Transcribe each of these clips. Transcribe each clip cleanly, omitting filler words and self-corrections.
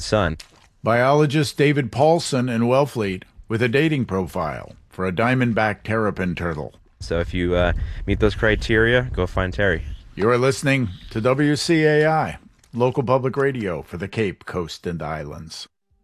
son. Biologist David Paulson in Wellfleet with a dating profile for a diamondback terrapin turtle. So if you meet those criteria, go find Terry. You're listening to WCAI, local public radio for the Cape Coast and Islands.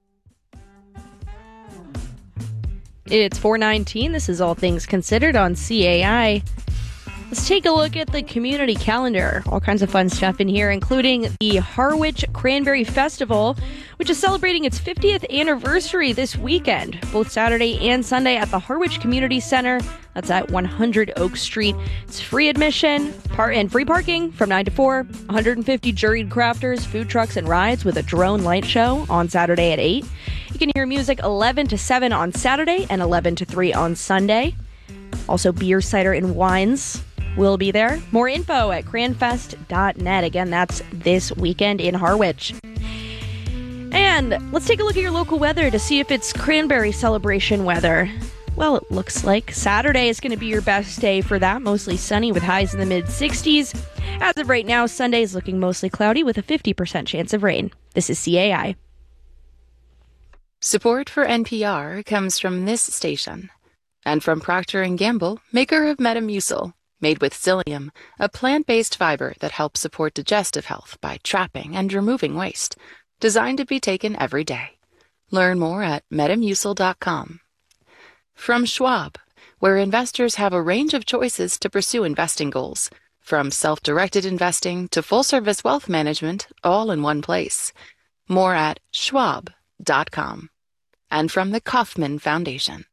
It's 4:19. This is All Things Considered on CAI. Let's take a look at the community calendar. All kinds of fun stuff in here, including the Harwich Cranberry Festival, which is celebrating its 50th anniversary this weekend, both Saturday and Sunday at the Harwich Community Center. That's at 100 Oak Street. It's free admission and free parking from 9 to 4. 150 juried crafters, food trucks, and rides with a drone light show on Saturday at 8. You can hear music 11 to 7 on Saturday and 11 to 3 on Sunday. Also, beer, cider, and wines will be there. More info at cranfest.net. Again, that's this weekend in Harwich. And let's take a look at your local weather to see if it's cranberry celebration weather. Well, it looks like Saturday is going to be your best day for that. Mostly sunny with highs in the mid-60s. As of right now, Sunday is looking mostly cloudy with a 50% chance of rain. This is CAI. Support for NPR comes from this station and from Procter & Gamble, maker of Metamucil, made with psyllium, a plant-based fiber that helps support digestive health by trapping and removing waste, designed to be taken every day. Learn more at metamucil.com. From Schwab, where investors have a range of choices to pursue investing goals, from self-directed investing to full-service wealth management, all in one place. More at schwab.com. And from the Kauffman Foundation.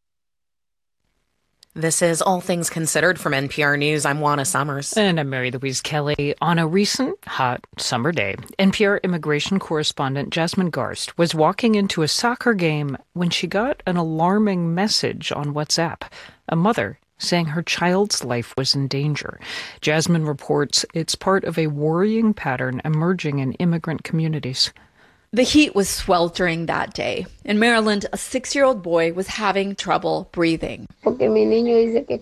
This is All Things Considered from NPR News. I'm Juana Summers. And I'm Mary Louise Kelly. On a recent hot summer day, NPR immigration correspondent Jasmine Garst was walking into a soccer game when she got an alarming message on WhatsApp. A mother saying her child's life was in danger. Jasmine reports it's part of a worrying pattern emerging in immigrant communities. The heat was sweltering that day. In Maryland, a 6-year-old boy was having trouble breathing. My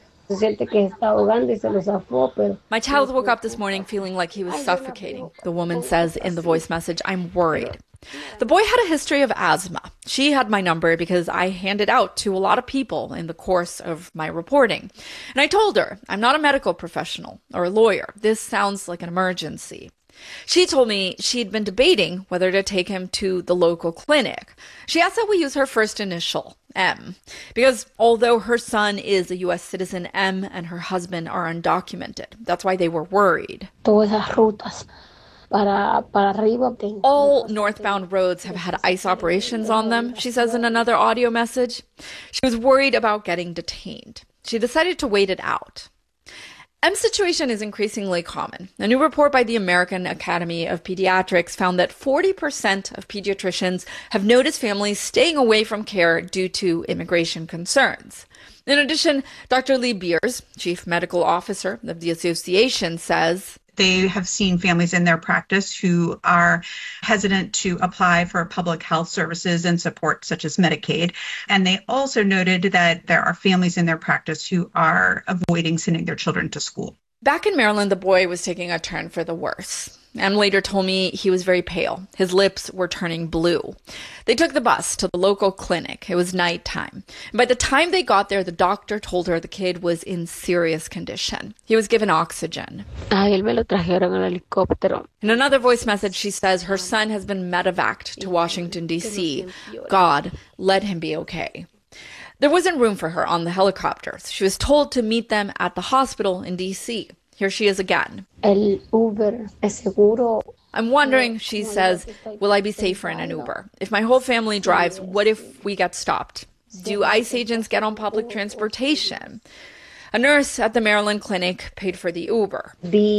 child woke up this morning feeling like he was suffocating. The woman says in the voice message, "I'm worried." The boy had a history of asthma. She had my number because I handed out to a lot of people in the course of my reporting. And I told her, I'm not a medical professional or a lawyer. This sounds like an emergency. She told me she'd been debating whether to take him to the local clinic. She asked that we use her first initial, M, because although her son is a U.S. citizen, M and her husband are undocumented. That's why they were worried. All northbound roads have had ICE operations on them, she says in another audio message. She was worried about getting detained. She decided to wait it out. M's situation is increasingly common. A new report by the American Academy of Pediatrics found that 40% of pediatricians have noticed families staying away from care due to immigration concerns. In addition, Dr. Lee Beers, chief medical officer of the association, says they have seen families in their practice who are hesitant to apply for public health services and support such as Medicaid. And they also noted that there are families in their practice who are avoiding sending their children to school. Back in Maryland, the boy was taking a turn for the worse. Em later told me he was very pale. His lips were turning blue. They took the bus to the local clinic. It was nighttime. And by the time they got there, the doctor told her the kid was in serious condition. He was given oxygen. In another voice message, she says her son has been medevaced to Washington, D.C. God, let him be okay. There wasn't room for her on the helicopters. She was told to meet them at the hospital in D.C. Here she is again. I'm wondering, she says, will I be safer in an Uber? If my whole family drives, what if we get stopped? Do ICE agents get on public transportation? A nurse at the Maryland clinic paid for the Uber.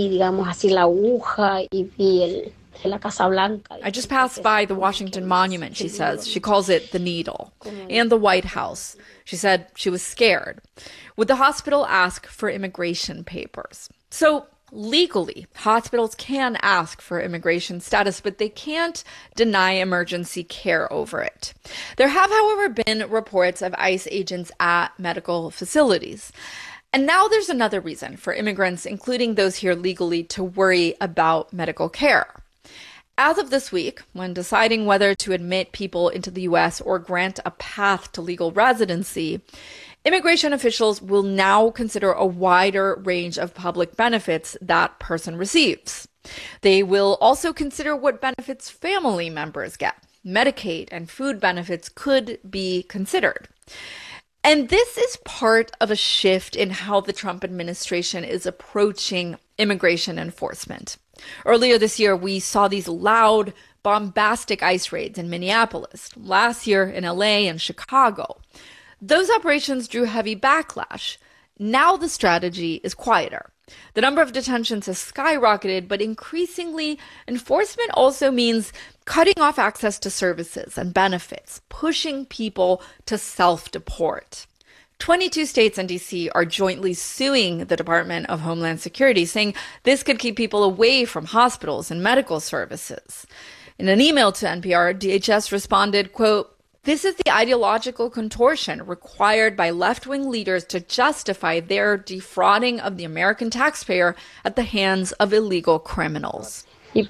I just passed by the Washington Monument, she says. She calls it the Needle. And the White House. She said she was scared. Would the hospital ask for immigration papers? So legally, hospitals can ask for immigration status, but they can't deny emergency care over it. There have, however, been reports of ICE agents at medical facilities. And now there's another reason for immigrants, including those here legally, to worry about medical care. As of this week, when deciding whether to admit people into the U.S. or grant a path to legal residency, immigration officials will now consider a wider range of public benefits that person receives. They will also consider what benefits family members get. Medicaid and food benefits could be considered. And this is part of a shift in how the Trump administration is approaching immigration enforcement. Earlier this year, we saw these loud, bombastic ICE raids in Minneapolis. Last year in LA and Chicago. Those operations drew heavy backlash. Now the strategy is quieter. The number of detentions has skyrocketed, but increasingly, enforcement also means cutting off access to services and benefits, pushing people to self-deport. 22 states and D.C. are jointly suing the Department of Homeland Security, saying this could keep people away from hospitals and medical services. In an email to NPR, DHS responded, quote, "This is the ideological contortion required by left-wing leaders to justify their defrauding of the American taxpayer at the hands of illegal criminals."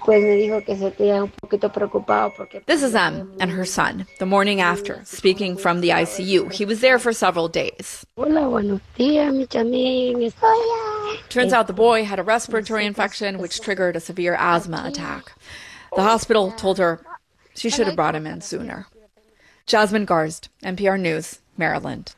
This is Em and her son, the morning after, speaking from the ICU. He was there for several days. Turns out the boy had a respiratory infection, which triggered a severe asthma attack. The hospital told her she should have brought him in sooner. Jasmine Garst, NPR News, Maryland.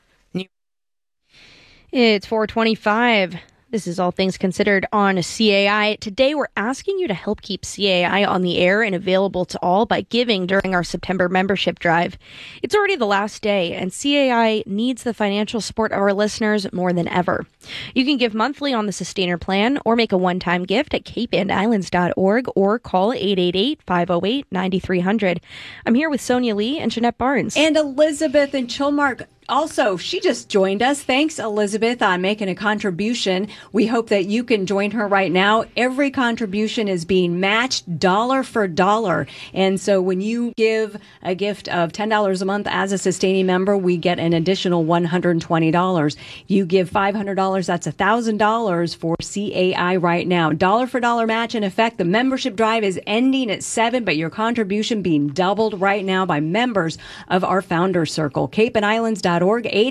It's 4:25. This is All Things Considered on CAI. Today, we're asking you to help keep CAI on the air and available to all by giving during our September membership drive. It's already the last day, and CAI needs the financial support of our listeners more than ever. You can give monthly on the Sustainer Plan or make a one-time gift at capeandislands.org or call 888-508-9300. I'm here with Sonia Lee and Jeanette Barnes. And Elizabeth and Chilmark. Also, she just joined us. Thanks, Elizabeth, on making a contribution. We hope that you can join her right now. Every contribution is being matched dollar for dollar. And so when you give a gift of $10 a month as a sustaining member, we get an additional $120. You give $500, that's $1,000 for CAI right now. Dollar for dollar match in effect. The membership drive is ending at 7, but your contribution being doubled right now by members of our Founders Circle. CapeandIslands.org,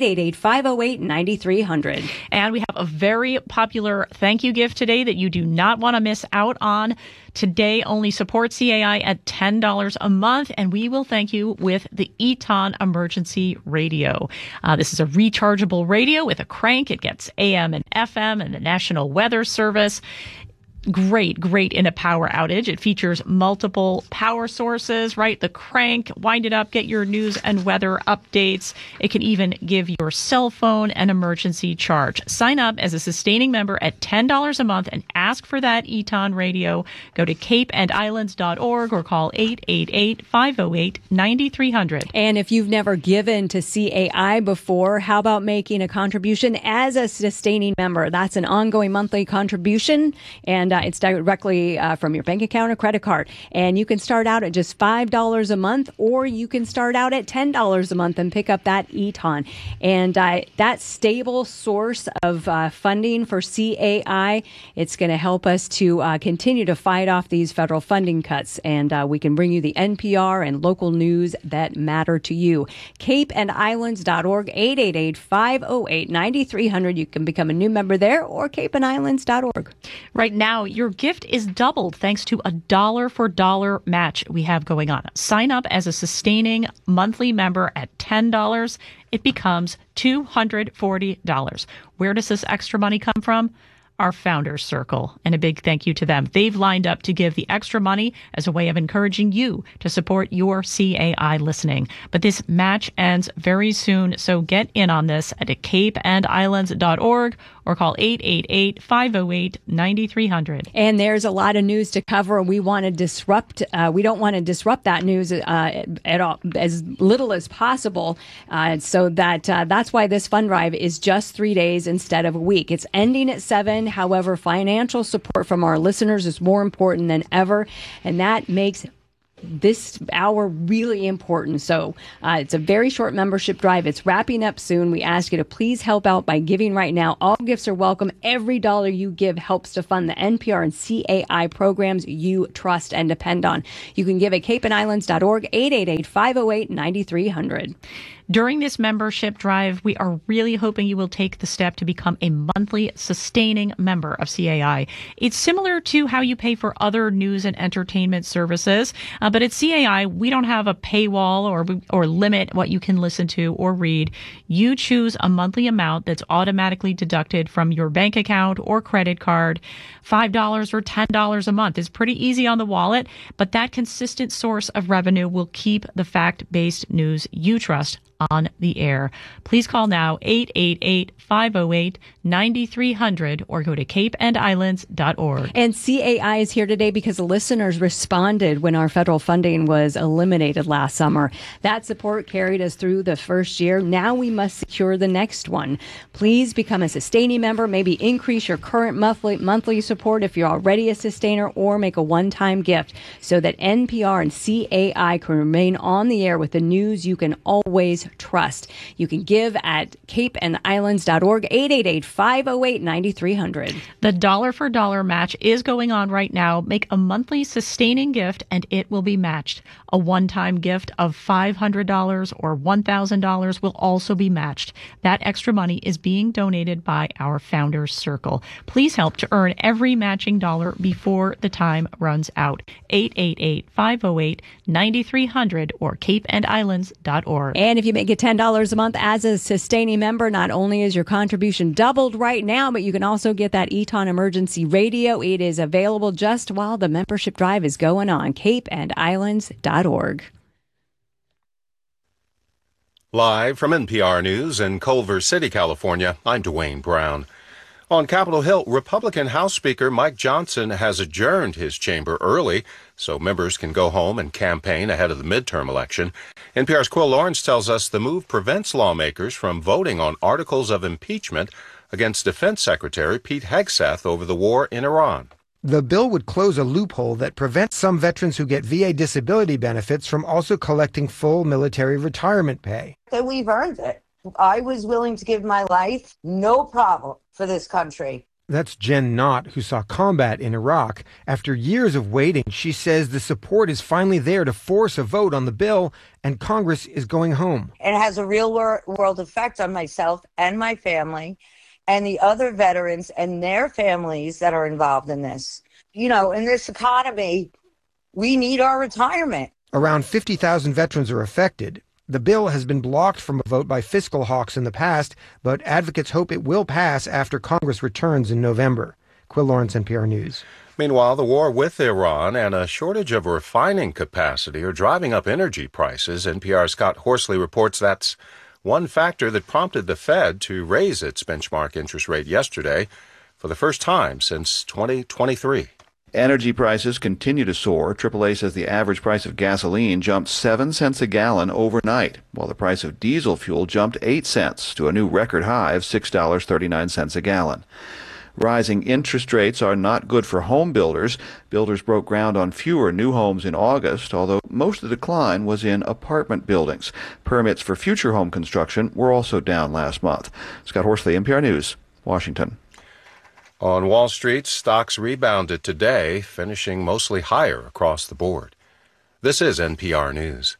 888-508-9300. And we have a very popular thank you gift today that you do not want to miss out on. Today, only support CAI at $10 a month, and we will thank you with the Eton Emergency Radio. This is a rechargeable radio with a crank. It gets AM and FM and the National Weather Service. Great in a power outage. It features multiple power sources, right? The crank, wind it up, get your news and weather updates. It can even give your cell phone an emergency charge. Sign up as a sustaining member at $10 a month and ask for that Eton radio. Go to capeandislands.org or call 888-508-9300. And if you've never given to CAI before, how about making a contribution as a sustaining member? That's an ongoing monthly contribution, and it's directly from your bank account or credit card. And you can start out at just $5 a month, or you can start out at $10 a month and pick up that Eton. And that stable source of funding for CAI, it's going to help us to continue to fight off these federal funding cuts. And we can bring you the NPR and local news that matter to you. CapeandIslands.org, 888-508-9300. You can become a new member there, or capeandislands.org. Right now, your gift is doubled thanks to a dollar for dollar match we have going on. Sign up as a sustaining monthly member at $10. It becomes $240. Where does this extra money come from? Our Founders Circle, and a big thank you to them. They've lined up to give the extra money as a way of encouraging you to support your CAI listening. But this match ends very soon, so get in on this at capeandislands.org or call 888-508-9300. And there's a lot of news to cover. We want to disrupt. We don't want to disrupt that news at all, as little as possible. So that's why this fund drive is just 3 days instead of a week. It's ending at 7. However, financial support from our listeners is more important than ever, and that makes this hour really important. So it's a very short membership drive. It's wrapping up soon. We ask you to please help out by giving right now. All gifts are welcome. Every dollar you give helps to fund the NPR and CAI programs you trust and depend on. You can give at capeandislands.org, 888-508-9300. During this membership drive, we are really hoping you will take the step to become a monthly sustaining member of CAI. It's similar to how you pay for other news and entertainment services, but at CAI, we don't have a paywall or limit what you can listen to or read. You choose a monthly amount that's automatically deducted from your bank account or credit card. $5 or $10 a month is pretty easy on the wallet, but that consistent source of revenue will keep the fact-based news you trust on the air. Please call now 888-508-9300 or go to capeandislands.org. And CAI is here today because the listeners responded when our federal funding was eliminated last summer. That support carried us through the first year. Now we must secure the next one. Please become a sustaining member, maybe increase your current monthly support if you're already a sustainer, or make a one-time gift so that NPR and CAI can remain on the air with the news you can always trust. You can give at capeandislands.org, 888-508-9300. The dollar for dollar match is going on right now. Make a monthly sustaining gift and it will be matched. A one-time gift of $500 or $1,000 will also be matched. That extra money is being donated by our Founders Circle. Please help to earn every matching dollar before the time runs out. 888-508-9300 or capeandislands.org. And if you make it $10 a month as a sustaining member, not only is your contribution doubled right now, but you can also get that Eton Emergency Radio. It is available just while the membership drive is going on. capeandislands.org. Live from NPR News in Culver City, California, I'm Dwayne Brown. On Capitol Hill, Republican House Speaker Mike Johnson has adjourned his chamber early so members can go home and campaign ahead of the midterm election. NPR's Quill Lawrence tells us the move prevents lawmakers from voting on articles of impeachment against Defense Secretary Pete Hegseth over the war in Iran. The bill would close a loophole that prevents some veterans who get VA disability benefits from also collecting full military retirement pay. That we've earned it. I was willing to give my life, no problem, for this country. That's Jen Knott, who saw combat in Iraq. After years of waiting, she says the support is finally there to force a vote on the bill, and Congress is going home. It has a real world effect on myself and my family and the other veterans and their families that are involved in this. You know, in this economy, we need our retirement. Around 50,000 veterans are affected. The bill has been blocked from a vote by fiscal hawks in the past, but advocates hope it will pass after Congress returns in November. Quill Lawrence, NPR News. Meanwhile, the war with Iran and a shortage of refining capacity are driving up energy prices. NPR's Scott Horsley reports that's one factor that prompted the Fed to raise its benchmark interest rate yesterday for the first time since 2023. Energy prices continue to soar. AAA says the average price of gasoline jumped 7 cents a gallon overnight, while the price of diesel fuel jumped 8 cents to a new record high of $6.39 a gallon. Rising interest rates are not good for home builders. Builders broke ground on fewer new homes in August, although most of the decline was in apartment buildings. Permits for future home construction were also down last month. Scott Horsley, NPR News, Washington. On Wall Street, stocks rebounded today, finishing mostly higher across the board. This is NPR News.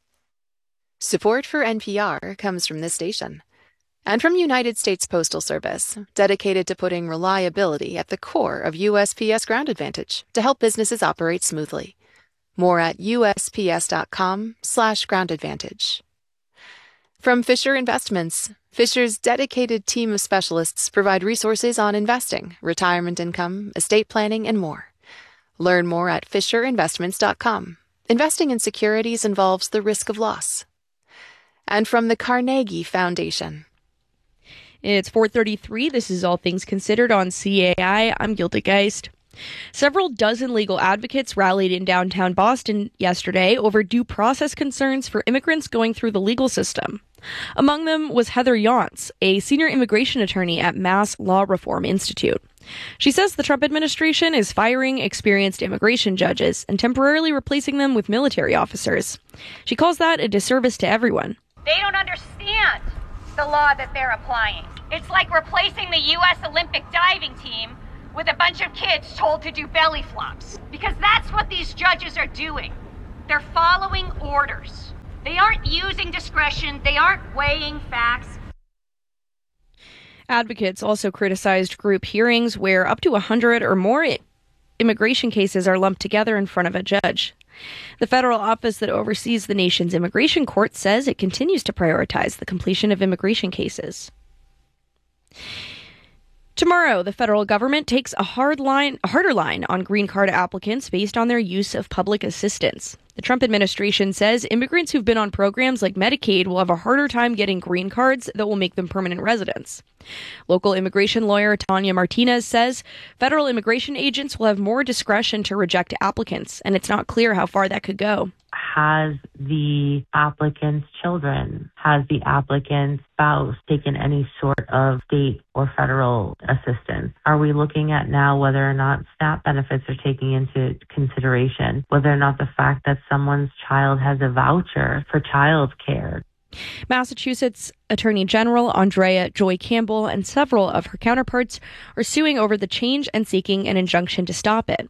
Support for NPR comes from this station and from United States Postal Service, dedicated to putting reliability at the core of USPS Ground Advantage to help businesses operate smoothly. More at USPS.com/Ground Advantage. From Fisher Investments, Fisher's dedicated team of specialists provide resources on investing, retirement income, estate planning, and more. Learn more at FisherInvestments.com. Investing in securities involves the risk of loss. And from the Carnegie Foundation. It's 4:33. This is All Things Considered on CAI. I'm Gilda Geist. Several dozen legal advocates rallied in downtown Boston yesterday over due process concerns for immigrants going through the legal system. Among them was Heather Yonts, a senior immigration attorney at Mass Law Reform Institute. She says the Trump administration is firing experienced immigration judges and temporarily replacing them with military officers. She calls that a disservice to everyone. They don't understand the law that they're applying. It's like replacing the U.S. Olympic diving team with a bunch of kids told to do belly flops. Because that's what these judges are doing. They're following orders. They aren't using discretion. They aren't weighing facts. Advocates also criticized group hearings where up to 100 or more immigration cases are lumped together in front of a judge. The federal office that oversees the nation's immigration court says it continues to prioritize the completion of immigration cases. Tomorrow, the federal government takes a harder line on green card applicants based on their use of public assistance. The Trump administration says immigrants who've been on programs like Medicaid will have a harder time getting green cards that will make them permanent residents. Local immigration lawyer Tanya Martinez says federal immigration agents will have more discretion to reject applicants, and it's not clear how far that could go. Has the applicant's children, has the applicant's spouse taken any sort of state or federal assistance? Are we looking at now whether or not SNAP benefits are taking into consideration, whether or not the fact that someone's child has a voucher for child care? Massachusetts Attorney General Andrea Joy Campbell and several of her counterparts are suing over the change and seeking an injunction to stop it.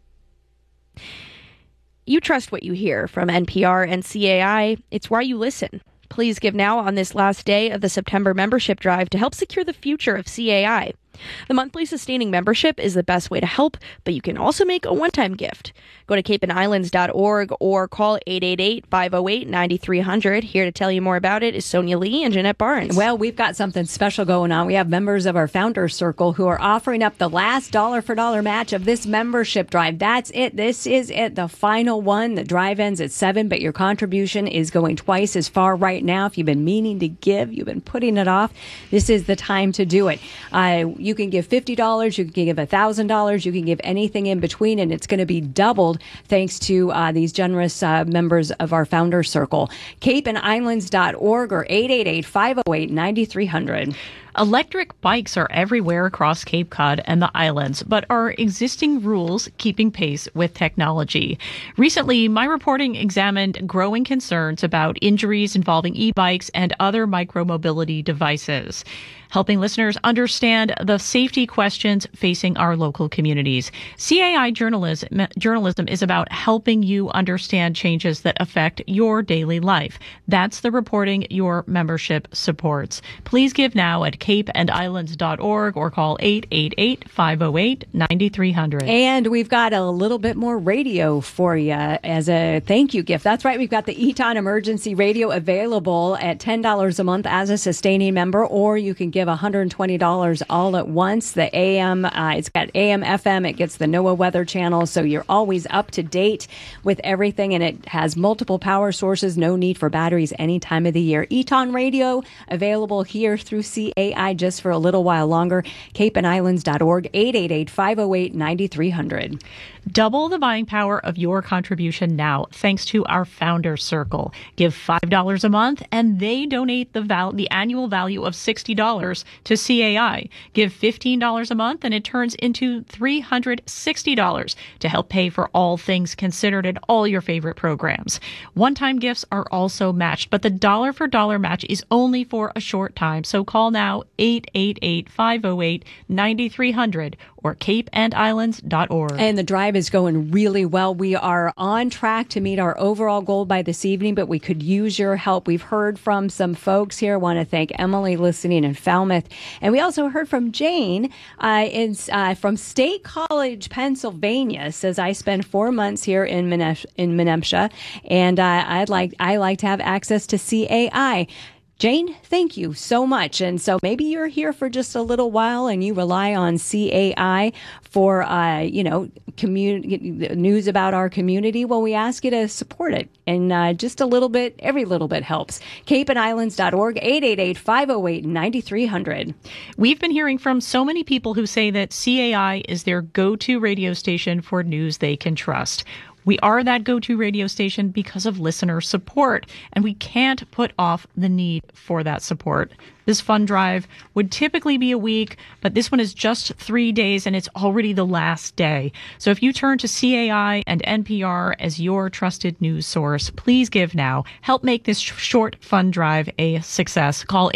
You trust what you hear from NPR and CAI. It's why you listen. Please give now on this last day of the September membership drive to help secure the future of CAI. The monthly sustaining membership is the best way to help, but you can also make a one-time gift. Go to capeandislands.org or call 888-508-9300. Here to tell you more about it is Sonia Lee and Jeanette Barnes. Well, we've got something special going on. We have members of our Founders Circle who are offering up the last dollar-for-dollar match of this membership drive. That's it. This is it, the final one. The drive ends at 7, but your contribution is going twice as far right now. If you've been meaning to give, you've been putting it off, this is the time to do it. You can give $50, you can give $1,000, you can give anything in between, and it's going to be doubled thanks to these generous members of our Founders Circle. capeandislands.org or 888-508-9300. Electric bikes are everywhere across Cape Cod and the islands, but are existing rules keeping pace with technology? Recently, my reporting examined growing concerns about injuries involving e-bikes and other micromobility devices, helping listeners understand the safety questions facing our local communities. CAI journalism is about helping you understand changes that affect your daily life. That's the reporting your membership supports. Please give now at capeandislands.org or call 888-508-9300. And we've got a little bit more radio for you as a thank you gift. That's right. We've got the Eton Emergency Radio available at $10 a month as a sustaining member, or you can give $120 all at once. The AM, it's got AM, FM. It gets the NOAA Weather Channel, so you're always up to date with everything, and it has multiple power sources. No need for batteries any time of the year. Eton Radio available here through CAI just for a little while longer. capeandislands.org, 888-508-9300. Double the buying power of your contribution now, thanks to our Founders Circle. Give $5 a month, and they donate the annual value of $60 to CAI. Give $15 a month, and it turns into $360 to help pay for All Things Considered and all your favorite programs. One-time gifts are also matched, but the dollar-for-dollar match is only for a short time. So call now, 888-508-9300 or capeandislands.org. And the drive is going really well. We are on track to meet our overall goal by this evening, but we could use your help. We've heard from some folks here. I want to thank Emily listening in Falmouth. And we also heard from Jane from State College, Pennsylvania. Says, I spend 4 months here in Menemsha, and I like to have access to CAI. Jane, thank you so much. And so maybe you're here for just a little while and you rely on CAI for, news about our community. Well, we ask you to support it. And just a little bit, every little bit helps. capeandislands.org, 888-508-9300. We've been hearing from so many people who say that CAI is their go-to radio station for news they can trust. We are that go-to radio station because of listener support, and we can't put off the need for that support. This fund drive would typically be a week, but this one is just 3 days and it's already the last day. So if you turn to CAI and NPR as your trusted news source, please give now. Help make this short fund drive a success. Call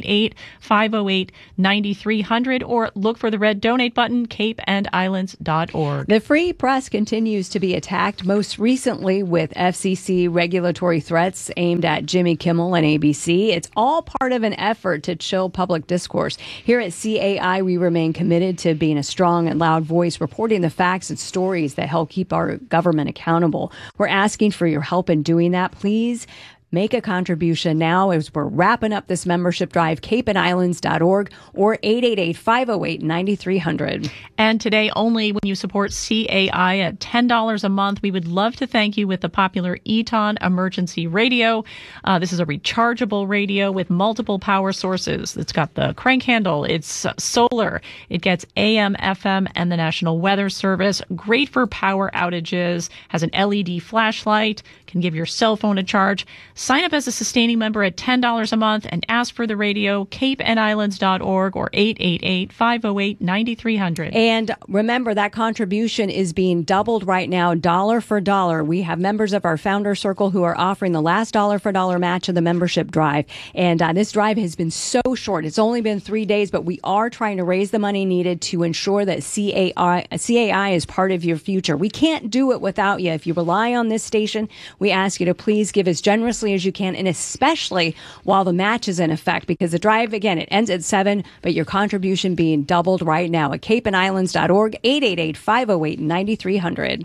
888-508-9300 or look for the red donate button, capeandislands.org. The free press continues to be attacked, most recently with FCC regulatory threats aimed at Jimmy Kimmel and ABC. It's all part of an effort to chill public discourse. Here at CAI, we remain committed to being a strong and loud voice, reporting the facts and stories that help keep our government accountable. We're asking for your help in doing that. Please make a contribution now as we're wrapping up this membership drive, capeandislands.org or 888-508-9300. And today only when you support CAI at $10 a month, we would love to thank you with the popular Eton Emergency Radio. This is a rechargeable radio with multiple power sources. It's got the crank handle. It's solar. It gets AM, FM, and the National Weather Service. Great for power outages. Has an LED flashlight. Can give your cell phone a charge. Sign up as a sustaining member at $10 a month and ask for the radio, capeandislands.org or 888-508-9300. And remember, that contribution is being doubled right now, dollar for dollar. We have members of our Founder Circle who are offering the last dollar for dollar match of the membership drive. And this drive has been so short. It's only been 3 days, but we are trying to raise the money needed to ensure that CAI is part of your future. We can't do it without you. If you rely on this station, we ask you to please give as generously as you can, and especially while the match is in effect, because the drive, again, it ends at 7, but your contribution being doubled right now at capeandislands.org, 888-508-9300.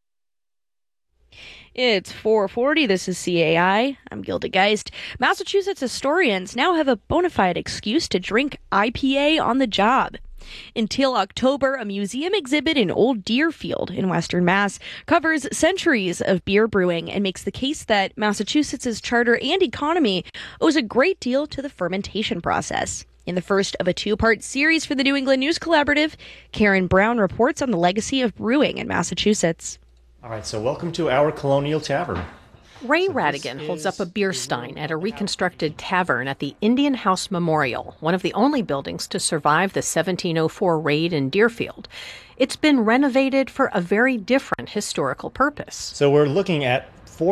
It's 4:40. This is CAI. I'm Gilda Geist. Massachusetts historians now have a bona fide excuse to drink IPA on the job. Until October, a museum exhibit in Old Deerfield in Western Mass covers centuries of beer brewing and makes the case that Massachusetts' charter and economy owes a great deal to the fermentation process. In the first of a two-part series for the New England News Collaborative, Karen Brown reports on the legacy of brewing in Massachusetts. All right, so welcome to our Colonial Tavern. Ray Radigan holds up a beer stein at a reconstructed tavern at the Indian House Memorial, one of the only buildings to survive the 1704 raid in Deerfield. It's been renovated for a very different historical purpose. So we're looking at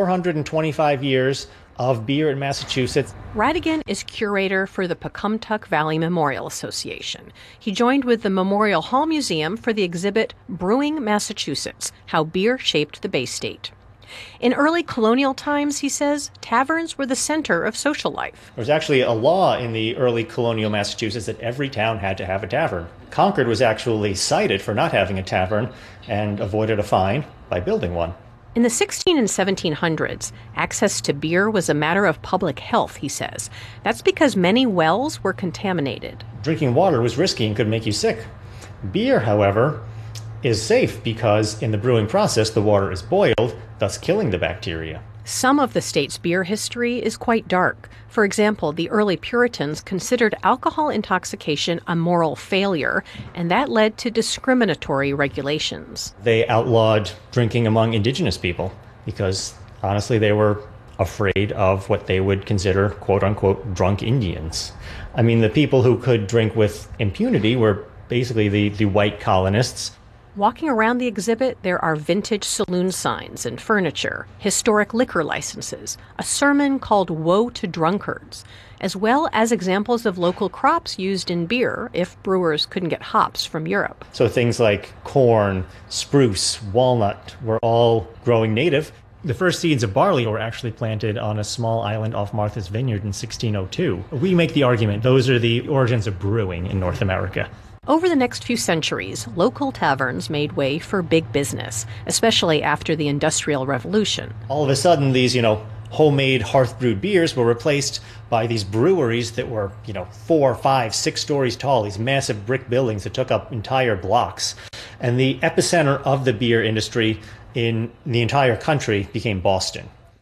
425 years of beer in Massachusetts. Radigan is curator for the Pecumtuck Valley Memorial Association. He joined with the Memorial Hall Museum for the exhibit Brewing Massachusetts, How Beer Shaped the Bay State. In early colonial times, he says, taverns were the center of social life. There was actually a law in the early colonial Massachusetts that every town had to have a tavern. Concord was actually cited for not having a tavern and avoided a fine by building one. In the 16 and 1700s, access to beer was a matter of public health, he says. That's because many wells were contaminated. Drinking water was risky and could make you sick. Beer, however, is safe because in the brewing process, the water is boiled, thus killing the bacteria. Some of the state's beer history is quite dark. For example, the early Puritans considered alcohol intoxication a moral failure, and that led to discriminatory regulations. They outlawed drinking among indigenous people because, honestly, they were afraid of what they would consider, quote-unquote, drunk Indians. I mean, the people who could drink with impunity were basically the white colonists. Walking around the exhibit, there are vintage saloon signs and furniture, historic liquor licenses, a sermon called Woe to Drunkards, as well as examples of local crops used in beer if brewers couldn't get hops from Europe. So things like corn, spruce, walnut were all growing native. The first seeds of barley were actually planted on a small island off Martha's Vineyard in 1602. We make the argument those are the origins of brewing in North America. Over the next few centuries, local taverns made way for big business, especially after the Industrial Revolution. All of a sudden, these, homemade hearth-brewed beers were replaced by these breweries that were, 4, 5, 6 stories tall, these massive brick buildings that took up entire blocks. And the epicenter of the beer industry in the entire country became Boston.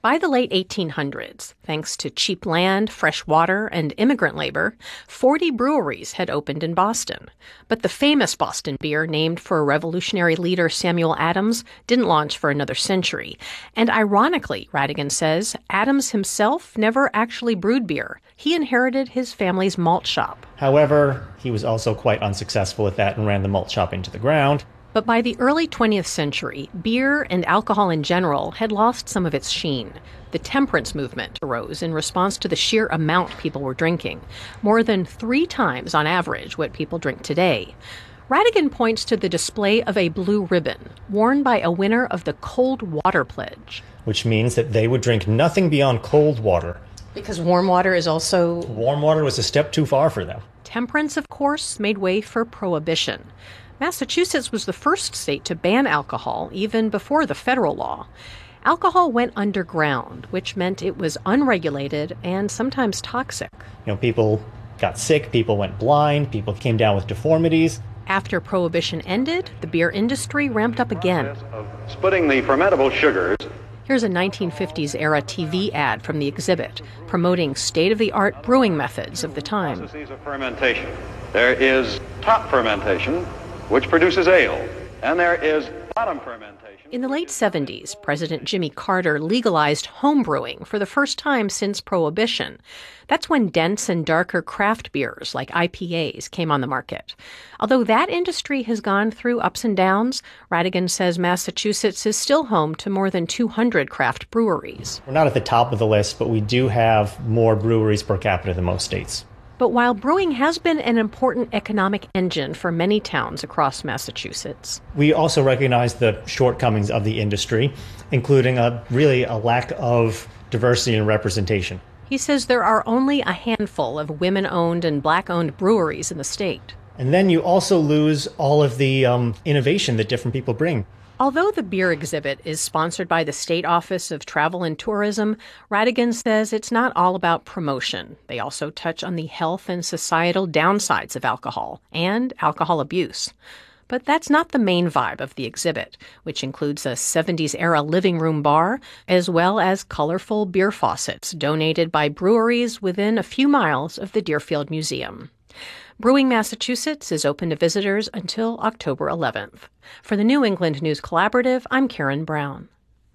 By the late 1800s, thanks to cheap land, fresh water, and immigrant labor, 40 breweries had opened in Boston. But the famous Boston beer, named for revolutionary leader Samuel Adams, didn't launch for another century. And ironically, Radigan says, Adams himself never actually brewed beer. He inherited his family's malt shop. However, he was also quite unsuccessful at that and ran the malt shop into the ground. But by the early 20th century, beer and alcohol in general had lost some of its sheen. The temperance movement arose in response to the sheer amount people were drinking, more than 3 times on average what people drink today. Radigan points to the display of a blue ribbon worn by a winner of the Cold Water Pledge. Which means that they would drink nothing beyond cold water. Because warm water is also... Warm water was a step too far for them. Temperance, of course, made way for prohibition. Massachusetts was the first state to ban alcohol, even before the federal law. Alcohol went underground, which meant it was unregulated and sometimes toxic. People got sick, people went blind, people came down with deformities. After Prohibition ended, the beer industry ramped up again. Splitting the fermentable sugars. Here's a 1950s-era TV ad from the exhibit, promoting state-of-the-art brewing methods of the time. Processes of fermentation. There is top fermentation, which produces ale, and there is bottom fermentation. In the late 70s, President Jimmy Carter legalized home brewing for the first time since Prohibition. That's when dense and darker craft beers like IPAs came on the market. Although that industry has gone through ups and downs, Radigan says Massachusetts is still home to more than 200 craft breweries. We're not at the top of the list, but we do have more breweries per capita than most states. But while brewing has been an important economic engine for many towns across Massachusetts, we also recognize the shortcomings of the industry, including a lack of diversity and representation. He says there are only a handful of women-owned and black-owned breweries in the state. And then you also lose all of the innovation that different people bring. Although the beer exhibit is sponsored by the State Office of Travel and Tourism, Radigan says it's not all about promotion. They also touch on the health and societal downsides of alcohol and alcohol abuse. But that's not the main vibe of the exhibit, which includes a 70s-era living room bar, as well as colorful beer faucets donated by breweries within a few miles of the Deerfield Museum. Brewing Massachusetts is open to visitors until October 11th. For the New England News Collaborative, I'm Karen Brown.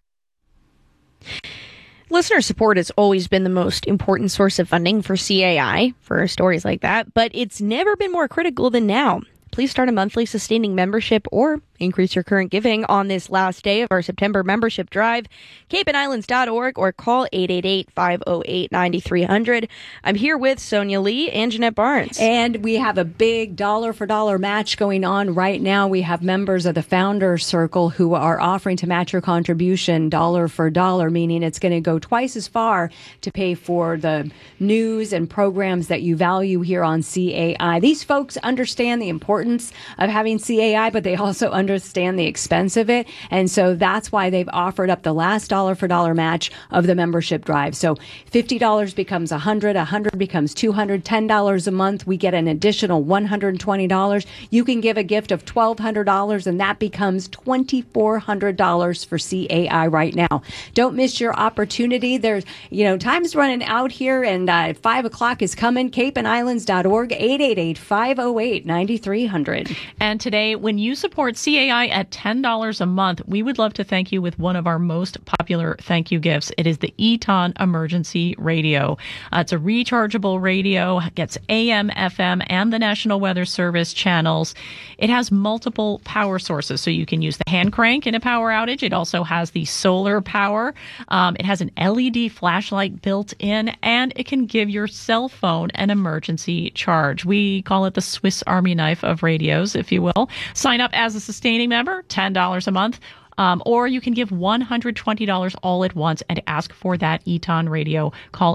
Listener support has always been the most important source of funding for CAI, for stories like that, but it's never been more critical than now. Please start a monthly sustaining membership or increase your current giving on this last day of our September membership drive. CapeandIslands.org or call 888-508-9300. I'm here with Sonia Lee and Jeanette Barnes. And we have a big dollar-for-dollar match going on right now. We have members of the Founders Circle who are offering to match your contribution dollar for dollar, meaning it's going to go twice as far to pay for the news and programs that you value here on CAI. These folks understand the importance of having CAI, but they also understand the expense of it. And so that's why they've offered up the last dollar for dollar match of the membership drive. So $50 becomes $100, $100 becomes $200, $10 a month. We get an additional $120. You can give a gift of $1,200 and that becomes $2,400 for CAI right now. Don't miss your opportunity. There's, time's running out here and 5 o'clock is coming. CapeandIslands.org, 888-508-9300. And today, when you support CAI at $10 a month, we would love to thank you with one of our most popular thank you gifts. It is the Eton Emergency Radio. It's a rechargeable radio, gets AM, FM, and the National Weather Service channels. It has multiple power sources, so you can use the hand crank in a power outage. It also has the solar power. It has an LED flashlight built in, and it can give your cell phone an emergency charge. We call it the Swiss Army knife of radios, if you will. Sign up as a sustaining member, $10 a month. Or you can give $120 all at once and ask for that Eton radio. Call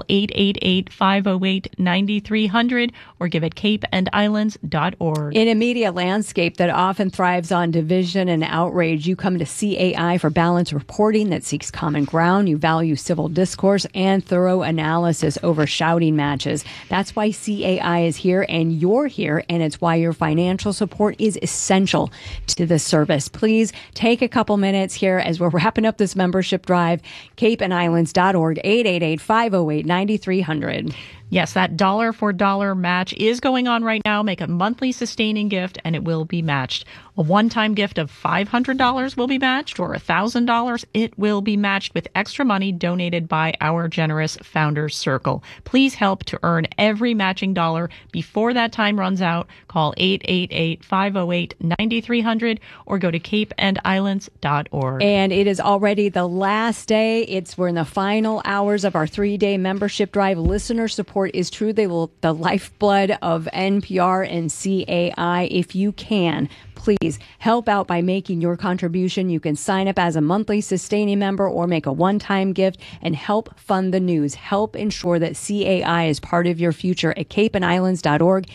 888-508-9300 or give at capeandislands.org. In a media landscape that often thrives on division and outrage, you come to CAI for balanced reporting that seeks common ground. You value civil discourse and thorough analysis over shouting matches. That's why CAI is here and you're here, and it's why your financial support is essential to the service. Please take a couple minutes minutes here as we're wrapping up this membership drive. CapeandIslands.org, 888-508-9300. Yes, that dollar for dollar match is going on right now. Make a monthly sustaining gift and it will be matched. A one-time gift of $500 will be matched, or $1,000. It will be matched with extra money donated by our generous Founders Circle. Please help to earn every matching dollar before that time runs out. Call 888-508-9300 or go to capeandislands.org. And it is already the last day. We're in the final hours of our 3-day membership drive. Listener support is truly the lifeblood of NPR and CAI. If you can, please help out by making your contribution. You can sign up as a monthly sustaining member or make a one-time gift and help fund the news. Help ensure that CAI is part of your future at capeandislands.org,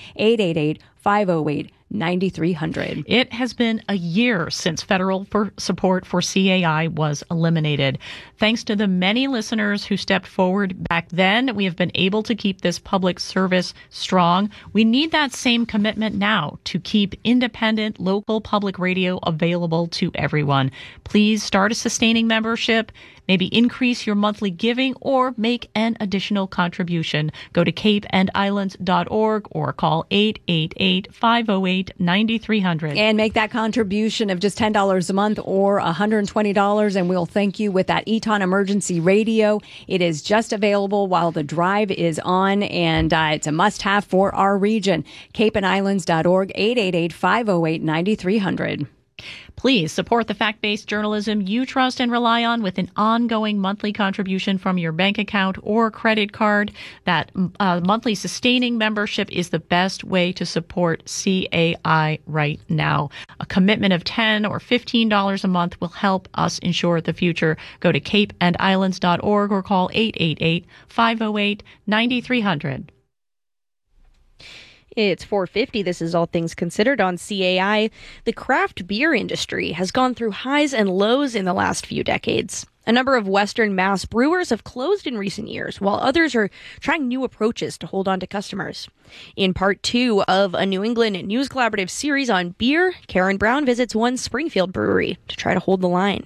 888-508-9300. It has been a year since federal support for CAI was eliminated. Thanks to the many listeners who stepped forward back then, we have been able to keep this public service strong. We need that same commitment now to keep independent local public radio available to everyone. Please start a sustaining membership, maybe increase your monthly giving, or make an additional contribution. Go to capeandislands.org or call 888-508-9300. And make that contribution of just $10 a month or $120, and we'll thank you with that Eton Emergency Radio. It is just available while the drive is on, and it's a must-have for our region. capeandislands.org, 888-508-9300. Please support the fact-based journalism you trust and rely on with an ongoing monthly contribution from your bank account or credit card. That monthly sustaining membership is the best way to support CAI right now. A commitment of $10 or $15 a month will help us ensure the future. Go to capeandislands.org or call 888-508-9300. It's 4:50. This is All Things Considered on CAI. The craft beer industry has gone through highs and lows in the last few decades. A number of Western Mass brewers have closed in recent years, while others are trying new approaches to hold on to customers. In part 2 of a New England News Collaborative series on beer, Karen Brown visits one Springfield brewery to trying to hold the line.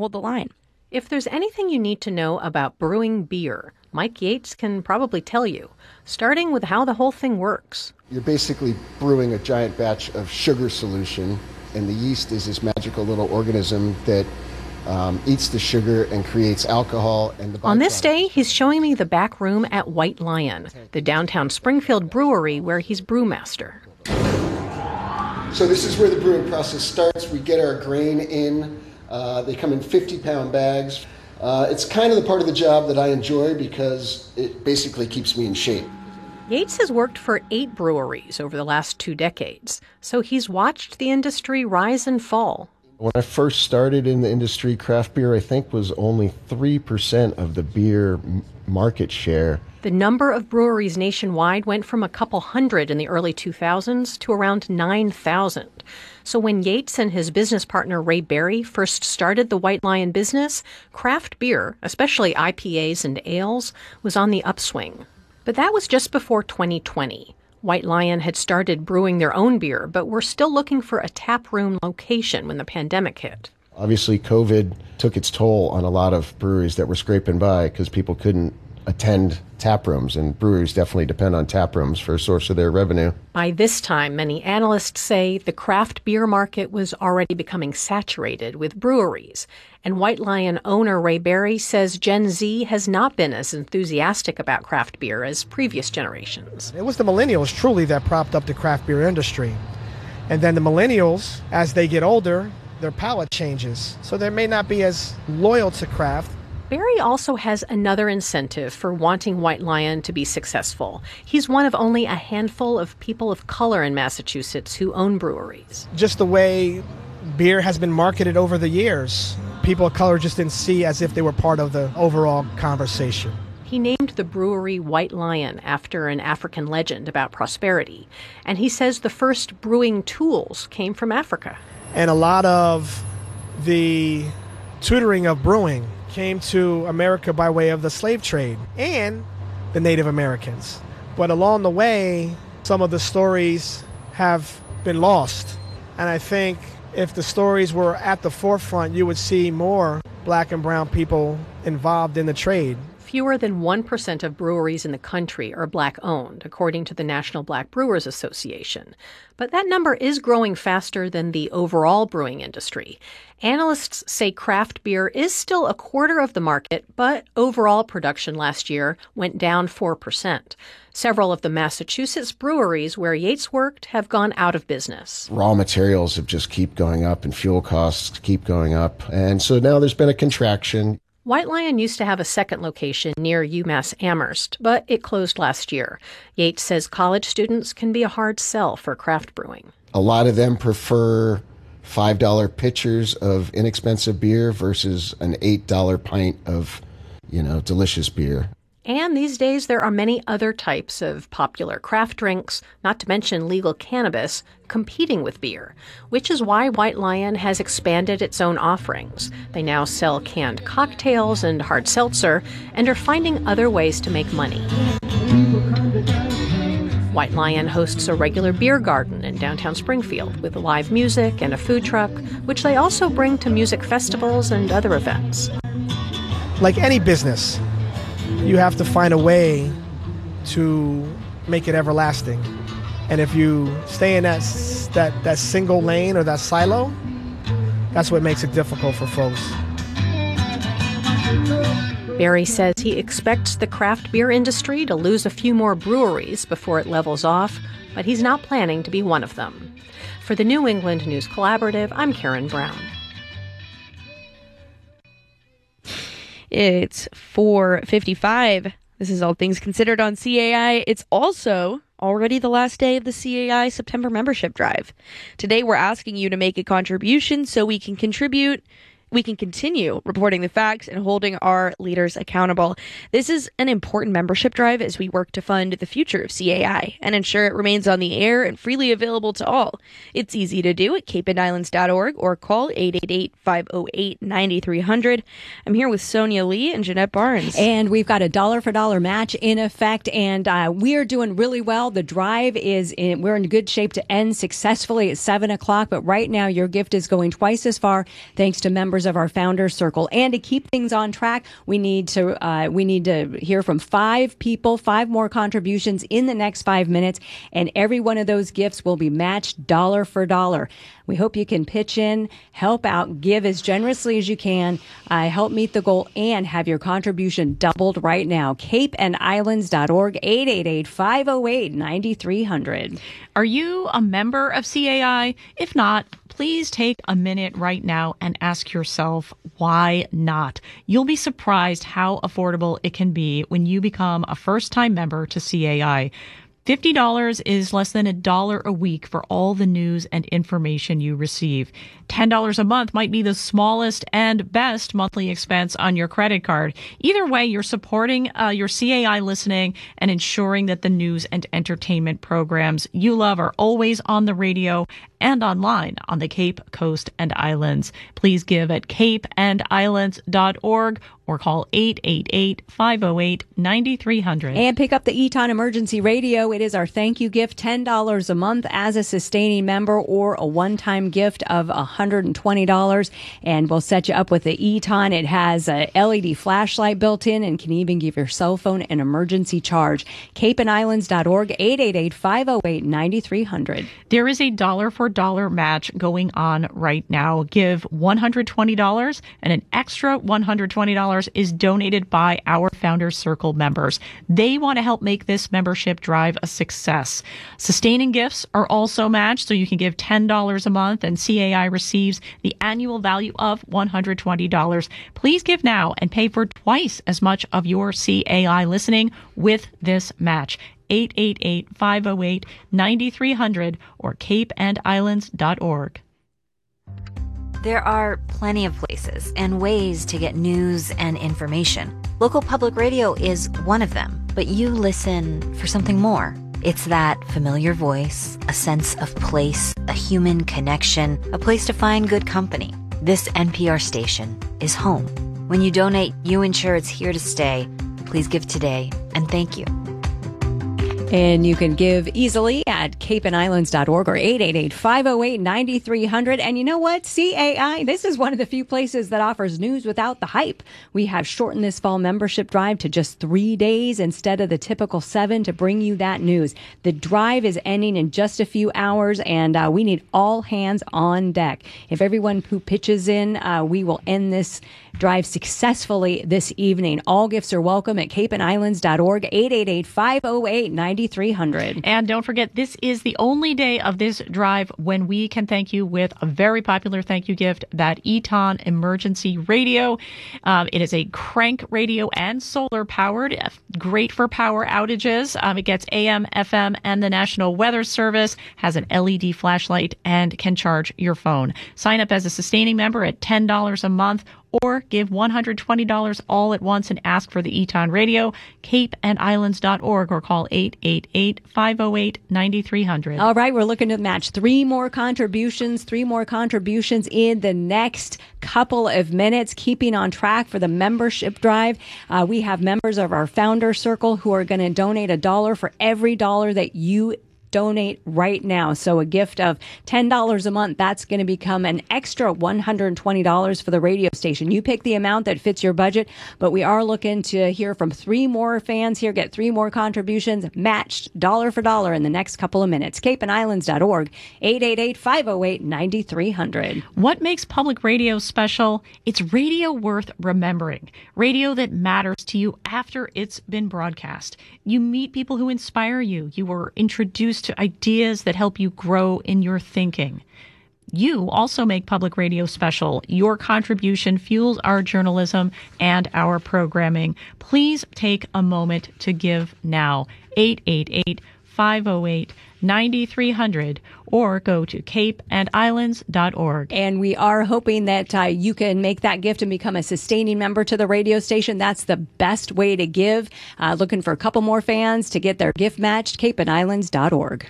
If there's anything you need to know about brewing beer, Mike Yates can probably tell you, starting with how the whole thing works. You're basically brewing a giant batch of sugar solution, and the yeast is this magical little organism that eats the sugar and creates alcohol. And on this day, he's showing me the back room at White Lion, the downtown Springfield brewery where he's brewmaster. So this is where the brewing process starts. We get our grain in. They come in 50-pound bags. It's kind of the part of the job that I enjoy because it basically keeps me in shape. Yates has worked for 8 breweries over the last 2 decades, so he's watched the industry rise and fall. When I first started in the industry, craft beer, I think, was only 3% of the beer market share. The number of breweries nationwide went from a couple hundred in the early 2000s to around 9,000. So when Yates and his business partner Ray Berry first started the White Lion business, craft beer, especially IPAs and ales, was on the upswing. But that was just before 2020. White Lion had started brewing their own beer, but were still looking for a taproom location when the pandemic hit. Obviously, COVID took its toll on a lot of breweries that were scraping by because people couldn't attend tap rooms, and breweries definitely depend on tap rooms for a source of their revenue. By this time, many analysts say the craft beer market was already becoming saturated with breweries. And White Lion owner Ray Berry says Gen Z has not been as enthusiastic about craft beer as previous generations. It was the millennials truly that propped up the craft beer industry. And then the millennials, as they get older, their palate changes. So they may not be as loyal to craft. Berry also has another incentive for wanting White Lion to be successful. He's one of only a handful of people of color in Massachusetts who own breweries. Just the way beer has been marketed over the years, people of color just didn't see as if they were part of the overall conversation. He named the brewery White Lion after an African legend about prosperity. And he says the first brewing tools came from Africa. And a lot of the tutoring of brewing came to America by way of the slave trade and the Native Americans. But along the way, some of the stories have been lost. And I think if the stories were at the forefront, you would see more black and brown people involved in the trade. Fewer than 1% of breweries in the country are black-owned, according to the National Black Brewers Association. But that number is growing faster than the overall brewing industry. Analysts say craft beer is still a quarter of the market, but overall production last year went down 4%. Several of the Massachusetts breweries where Yates worked have gone out of business. Raw materials have just keep going up and fuel costs keep going up. And so now there's been a contraction. White Lion used to have a second location near UMass Amherst, but it closed last year. Yates says college students can be a hard sell for craft brewing. A lot of them prefer $5 pitchers of inexpensive beer versus an $8 pint of, delicious beer. And these days there are many other types of popular craft drinks, not to mention legal cannabis, competing with beer, which is why White Lion has expanded its own offerings. They now sell canned cocktails and hard seltzer and are finding other ways to make money. White Lion hosts a regular beer garden in downtown Springfield with live music and a food truck, which they also bring to music festivals and other events. Like any business, you have to find a way to make it everlasting. And if you stay in that single lane or that silo, that's what makes it difficult for folks. Barry says he expects the craft beer industry to lose a few more breweries before it levels off, but he's not planning to be one of them. For the New England News Collaborative, I'm Karen Brown. It's 4:55. This is All Things Considered on CAI. It's also already the last day of the CAI September membership drive. Today, we're asking you to make a contribution so we can contribute. We can continue reporting the facts and holding our leaders accountable. This is an important membership drive as we work to fund the future of CAI and ensure it remains on the air and freely available to all. It's easy to do at capeandislands.org or call 888-508-9300. I'm here with Sonia Lee and Jeanette Barnes. And we've got a dollar for dollar match in effect, and we're doing really well. The drive we're in good shape to end successfully at 7 o'clock, but right now your gift is going twice as far thanks to members of our Founders Circle. And to keep things on track, we need to hear from 5 people, 5 more contributions in the next 5 minutes, and every one of those gifts will be matched dollar for dollar. We hope you can pitch in, help out, give as generously as you can, help meet the goal, and have your contribution doubled right now. CapeandIslands.org, 888-508-9300. Are you a member of CAI? If not, please take a minute right now and ask yourself, why not? You'll be surprised how affordable it can be when you become a first-time member to CAI. $50 is less than $1 a week for all the news and information you receive. $10 a month might be the smallest and best monthly expense on your credit card. Either way, you're supporting your CAI listening and ensuring that the news and entertainment programs you love are always on the radio and online on the Cape, Coast, and Islands. Please give at capeandislands.org or call 888-508-9300. And pick up the Eton Emergency Radio. It is our thank you gift, $10 a month as a sustaining member or a one-time gift of $120. And we'll set you up with the Eton. It has a LED flashlight built in and can even give your cell phone an emergency charge. capeandislands.org, 888-508-9300. There is a dollar for dollar match going on right now. Give $120 and an extra $120 is donated by our Founders Circle members. They want to help make this membership drive a success. Sustaining gifts are also matched, so you can give $10 a month and CAI receives the annual value of $120. Please give now and pay for twice as much of your CAI listening with this match. 888-508-9300 or capeandislands.org. There are plenty of places and ways to get news and information. Local public radio is one of them, but you listen for something more. It's that familiar voice, a sense of place, a human connection, a place to find good company. This NPR station is home. When you donate, you ensure it's here to stay. Please give today, and thank you. And you can give easily at capeandislands.org or 888-508-9300. And you know what? CAI, this is one of the few places that offers news without the hype. We have shortened this fall membership drive to just 3 days instead of the typical 7 to bring you that news. The drive is ending in just a few hours, and we need all hands on deck. If everyone who pitches in, we will end this drive successfully this evening. All gifts are welcome at capeandislands.org, 888-508-9300. And don't forget, this is the only day of this drive when we can thank you with a very popular thank you gift, that Eton Emergency Radio. It is a crank radio and solar powered, great for power outages. It gets AM, FM, and the National Weather Service, has an LED flashlight, and can charge your phone. Sign up as a sustaining member at $10 a month, or give $120 all at once and ask for the Eton Radio, capeandislands.org, or call 888-508-9300. All right, we're looking to match three more contributions in the next couple of minutes, keeping on track for the membership drive. We have members of our Founder Circle who are going to donate $1 for every dollar that you donate right now. So a gift of $10 a month, that's going to become an extra $120 for the radio station. You pick the amount that fits your budget, but we are looking to hear from three more fans here, get three more contributions matched dollar for dollar in the next couple of minutes. capeandislands.org, 888-508-9300. What makes public radio special? It's radio worth remembering. Radio that matters to you after it's been broadcast. You meet people who inspire you. You were introduced to ideas that help you grow in your thinking. You also make public radio special. Your contribution fuels our journalism and our programming. Please take a moment to give now. 888-508-9300, or go to capeandislands.org. And we are hoping that you can make that gift and become a sustaining member to the radio station. That's the best way to give. Looking for a couple more fans to get their gift matched, capeandislands.org.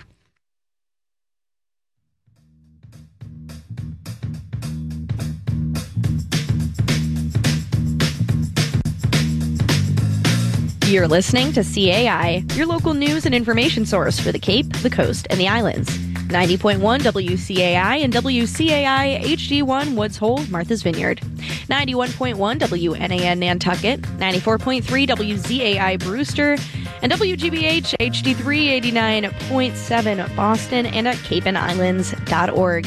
You're listening to CAI, your local news and information source for the Cape, the Coast, and the Islands. 90.1 WCAI and WCAI HD1 Woods Hole, Martha's Vineyard. 91.1 WNAN Nantucket, 94.3 WZAI Brewster, and WGBH HD3 89.7 Boston, and at capeandislands.org.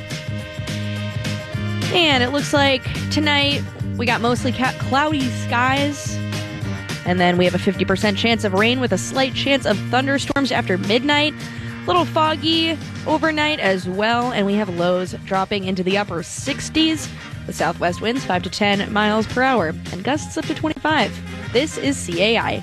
And it looks like tonight we got mostly cloudy skies. And then we have a 50% chance of rain with a slight chance of thunderstorms after midnight. A little foggy overnight as well. And we have lows dropping into the upper 60s. The southwest winds 5 to 10 miles per hour and gusts up to 25. This is CAI.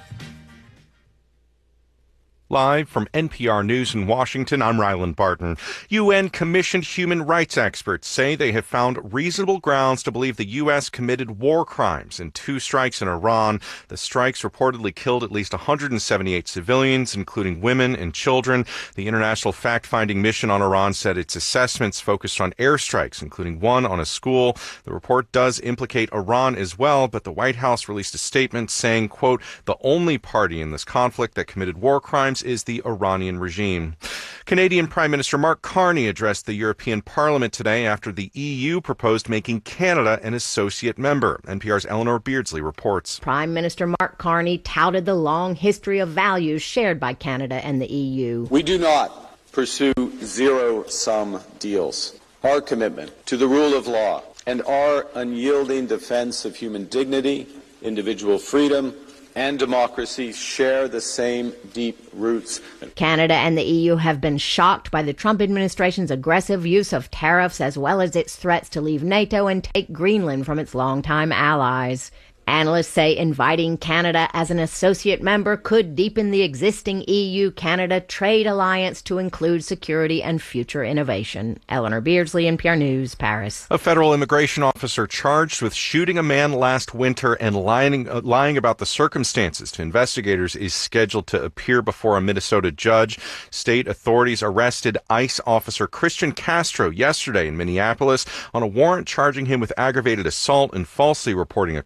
Live from NPR News in Washington, I'm Ryland Barton. UN-commissioned human rights experts say they have found reasonable grounds to believe the U.S. committed war crimes in 2 strikes in Iran. The strikes reportedly killed at least 178 civilians, including women and children. The international fact-finding mission on Iran said its assessments focused on airstrikes, including one on a school. The report does implicate Iran as well, but the White House released a statement saying, quote, the only party in this conflict that committed war crimes is the Iranian regime. Canadian Prime Minister Mark Carney addressed the European Parliament today after the EU proposed making Canada an associate member. NPR's Eleanor Beardsley reports. Prime Minister Mark Carney touted the long history of values shared by Canada and the EU. We do not pursue zero-sum deals. Our commitment to the rule of law and our unyielding defense of human dignity, individual freedom, and democracy share the same deep roots. Canada and the EU have been shocked by the Trump administration's aggressive use of tariffs as well as its threats to leave NATO and take Greenland from its longtime allies. Analysts say inviting Canada as an associate member could deepen the existing EU-Canada trade alliance to include security and future innovation. Eleanor Beardsley, NPR News, Paris. A federal immigration officer charged with shooting a man last winter and lying about the circumstances to investigators is scheduled to appear before a Minnesota judge. State authorities arrested ICE officer Christian Castro yesterday in Minneapolis on a warrant charging him with aggravated assault and falsely reporting a crime.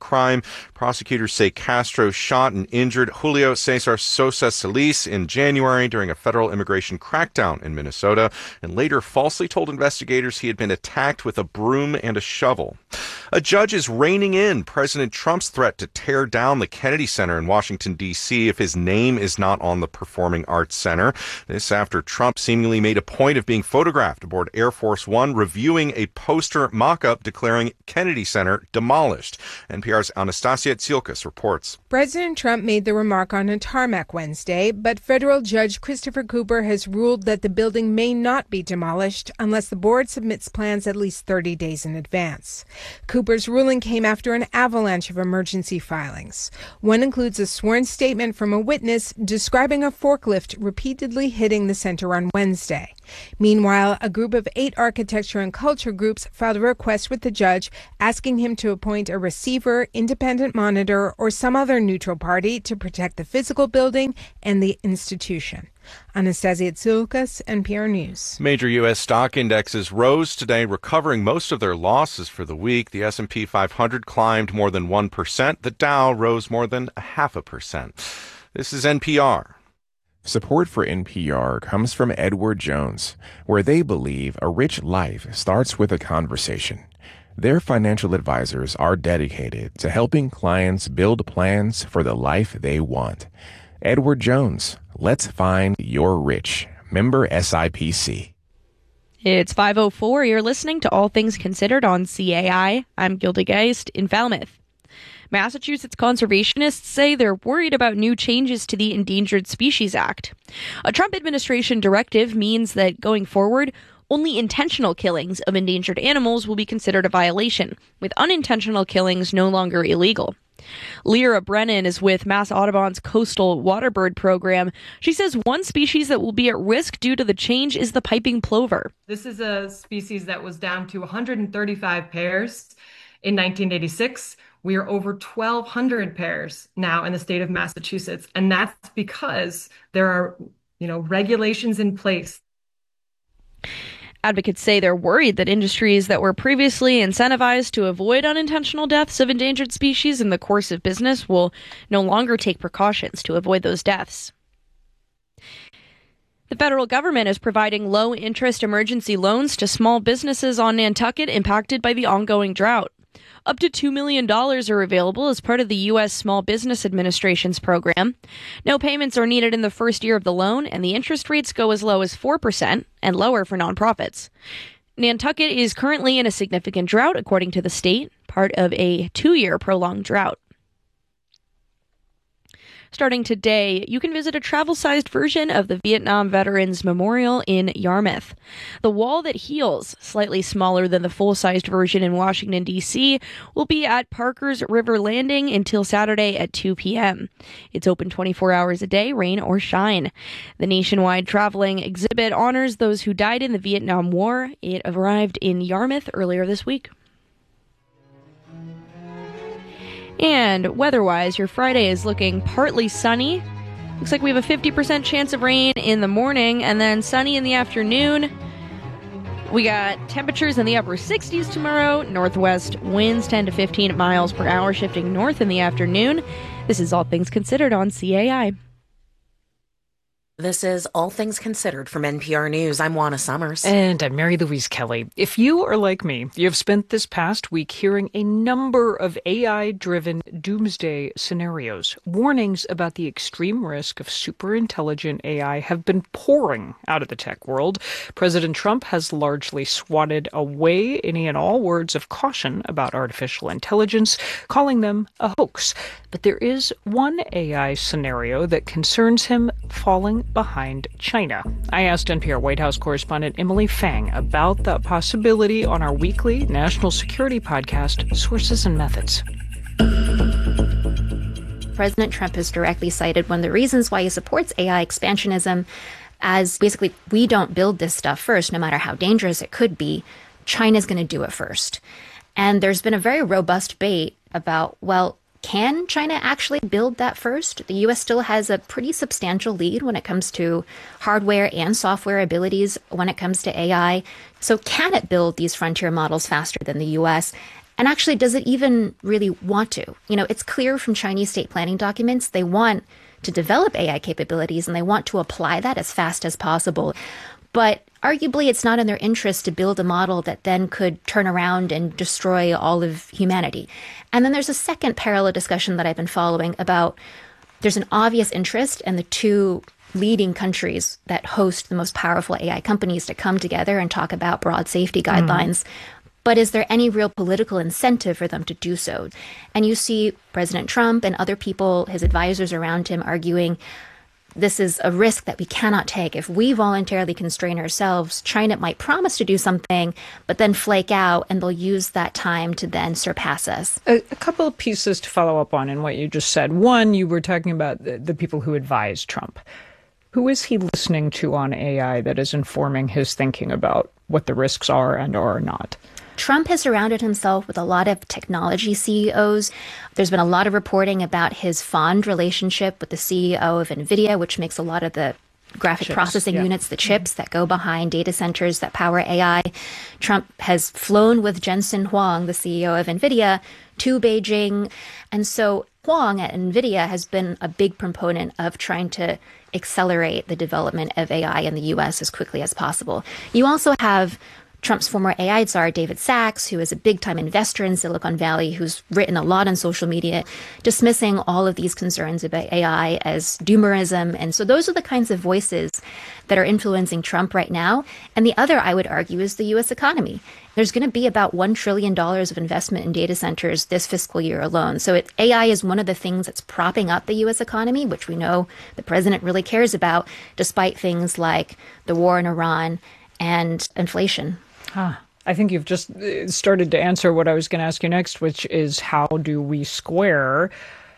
Prosecutors say Castro shot and injured Julio Cesar Sosa Solis in January during a federal immigration crackdown in Minnesota, and later falsely told investigators he had been attacked with a broom and a shovel. A judge is reining in President Trump's threat to tear down the Kennedy Center in Washington, D.C. if his name is not on the Performing Arts Center. This after Trump seemingly made a point of being photographed aboard Air Force One, reviewing a poster mock-up declaring Kennedy Center demolished. NPR's Anastasia Tsiolkas reports. President Trump made the remark on a tarmac Wednesday, but federal judge Christopher Cooper has ruled that the building may not be demolished unless the board submits plans at least 30 days in advance. Cooper's ruling came after an avalanche of emergency filings. One includes a sworn statement from a witness describing a forklift repeatedly hitting the center on Wednesday. Meanwhile, a group of 8 architecture and culture groups filed a request with the judge asking him to appoint a receiver, independent monitor, or some other neutral party to protect the physical building and the institution. Anastasia Tsiolkas, NPR News. Major U.S. stock indexes rose today, recovering most of their losses for the week. The S&P 500 climbed more than 1%. The Dow rose more than 0.5%. This is NPR. Support for NPR comes from Edward Jones, where they believe a rich life starts with a conversation. Their financial advisors are dedicated to helping clients build plans for the life they want. Edward Jones, let's find your rich. Member SIPC. It's 5:04. You're listening to All Things Considered on CAI. I'm Gilda Geist in Falmouth. Massachusetts conservationists say they're worried about new changes to the Endangered Species Act. A Trump administration directive means that going forward, only intentional killings of endangered animals will be considered a violation, with unintentional killings no longer illegal. Lyra Brennan is with Mass Audubon's Coastal Waterbird Program. She says one species that will be at risk due to the change is the piping plover. This is a species that was down to 135 pairs in 1986. We are over 1,200 pairs now in the state of Massachusetts, and that's because there are, regulations in place. Advocates say they're worried that industries that were previously incentivized to avoid unintentional deaths of endangered species in the course of business will no longer take precautions to avoid those deaths. The federal government is providing low-interest emergency loans to small businesses on Nantucket impacted by the ongoing drought. Up to $2 million are available as part of the U.S. Small Business Administration's program. No payments are needed in the first year of the loan, and the interest rates go as low as 4% and lower for nonprofits. Nantucket is currently in a significant drought, according to the state, part of a 2-year prolonged drought. Starting today, you can visit a travel-sized version of the Vietnam Veterans Memorial in Yarmouth. The wall that heals, slightly smaller than the full-sized version in Washington, D.C., will be at Parker's River Landing until Saturday at 2 p.m. It's open 24 hours a day, rain or shine. The nationwide traveling exhibit honors those who died in the Vietnam War. It arrived in Yarmouth earlier this week. And weather-wise, your Friday is looking partly sunny. Looks like we have a 50% chance of rain in the morning and then sunny in the afternoon. We got temperatures in the upper 60s tomorrow. Northwest winds 10 to 15 miles per hour, shifting north in the afternoon. This is All Things Considered on CAI. This is All Things Considered from NPR News. I'm Juana Summers. And I'm Mary Louise Kelly. If you are like me, you have spent this past week hearing a number of AI-driven doomsday scenarios. Warnings about the extreme risk of superintelligent AI have been pouring out of the tech world. President Trump has largely swatted away any and all words of caution about artificial intelligence, calling them a hoax. But there is one AI scenario that concerns him falling behind China. I asked NPR White House correspondent Emily Fang about that possibility on our weekly national security podcast, Sources and Methods. President Trump has directly cited one of the reasons why he supports AI expansionism as basically, we don't build this stuff first, no matter how dangerous it could be. China's going to do it first. And there's been a very robust debate about, well, can China actually build that first? The U.S. still has a pretty substantial lead when it comes to hardware and software abilities when it comes to AI. So can it build these frontier models faster than the U.S.? And actually, does it even really want to? It's clear from Chinese state planning documents, they want to develop AI capabilities and they want to apply that as fast as possible. But arguably, it's not in their interest to build a model that then could turn around and destroy all of humanity. And then there's a second parallel discussion that I've been following about there's an obvious interest in the two leading countries that host the most powerful AI companies to come together and talk about broad safety guidelines. But is there any real political incentive for them to do so? And you see President Trump and other people, his advisors around him, arguing this is a risk that we cannot take. If we voluntarily constrain ourselves, China might promise to do something, but then flake out, and they'll use that time to then surpass us. A couple of pieces to follow up on in what you just said. One, you were talking about the people who advise Trump. Who is he listening to on AI that is informing his thinking about what the risks are and are not? Trump has surrounded himself with a lot of technology CEOs. There's been a lot of reporting about his fond relationship with the CEO of NVIDIA, which makes a lot of the graphic processing units, the chips that go behind data centers that power AI. Trump has flown with Jensen Huang, the CEO of NVIDIA, to Beijing. And so Huang at NVIDIA has been a big proponent of trying to accelerate the development of AI in the U.S. as quickly as possible. You also have Trump's former AI czar, David Sachs, who is a big-time investor in Silicon Valley, who's written a lot on social media, dismissing all of these concerns about AI as doomerism. And so those are the kinds of voices that are influencing Trump right now. And the other, I would argue, is the U.S. economy. There's going to be about $1 trillion of investment in data centers this fiscal year alone. So AI is one of the things that's propping up the U.S. economy, which we know the president really cares about, despite things like the war in Iran and inflation. I think you've just started to answer what I was going to ask you next, which is how do we square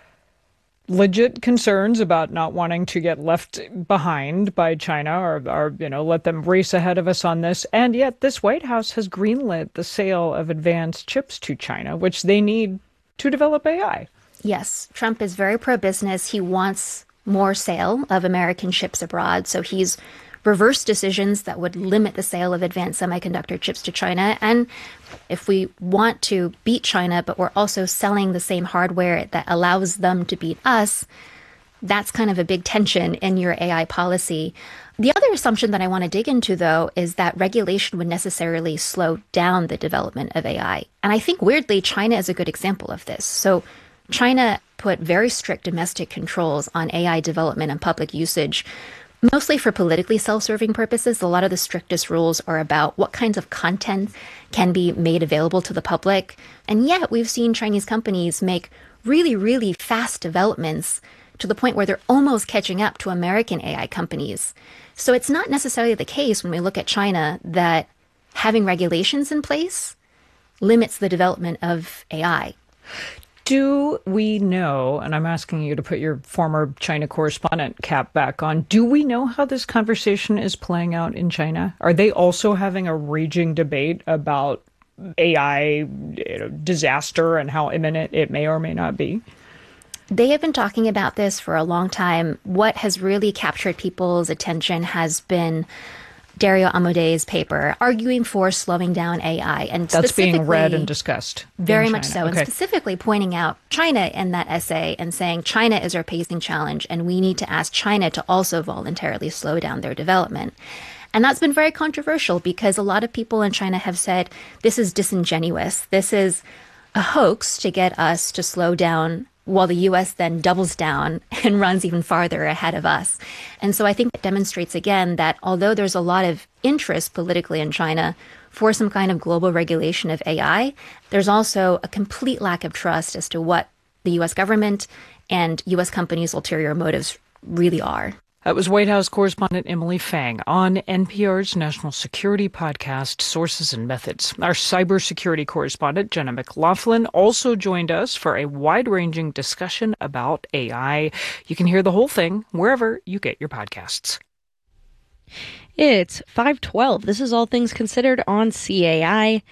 legit concerns about not wanting to get left behind by China or let them race ahead of us on this. And yet this White House has greenlit the sale of advanced chips to China, which they need to develop AI. Yes, Trump is very pro-business. He wants more sale of American chips abroad. So he's reverse decisions that would limit the sale of advanced semiconductor chips to China. And if we want to beat China, but we're also selling the same hardware that allows them to beat us, that's kind of a big tension in your AI policy. The other assumption that I want to dig into, though, is that regulation would necessarily slow down the development of AI. And I think, weirdly, China is a good example of this. So China put very strict domestic controls on AI development and public usage, mostly for politically self-serving purposes. A lot of the strictest rules are about what kinds of content can be made available to the public. And yet we've seen Chinese companies make really, really fast developments to the point where they're almost catching up to American AI companies. So it's not necessarily the case when we look at China that having regulations in place limits the development of AI. Do we know, and I'm asking you to put your former China correspondent cap back on, do we know how this conversation is playing out in China? Are they also having a raging debate about AI disaster and how imminent it may or may not be? They have been talking about this for a long time. What has really captured people's attention has been Dario Amodei's paper arguing for slowing down AI. And that's being read and discussed. Very much so. Okay. And specifically pointing out China in that essay and saying China is our pacing challenge and we need to ask China to also voluntarily slow down their development. And that's been very controversial because a lot of people in China have said this is disingenuous. This is a hoax to get us to slow down, while the U.S. then doubles down and runs even farther ahead of us. And so I think it demonstrates again that although there's a lot of interest politically in China for some kind of global regulation of AI, there's also a complete lack of trust as to what the U.S. government and U.S. companies' ulterior motives really are. That was White House correspondent Emily Fang on NPR's National Security Podcast, Sources and Methods. Our cybersecurity correspondent, Jenna McLaughlin, also joined us for a wide-ranging discussion about AI. You can hear the whole thing wherever you get your podcasts. It's 5:12. This is All Things Considered on CAI.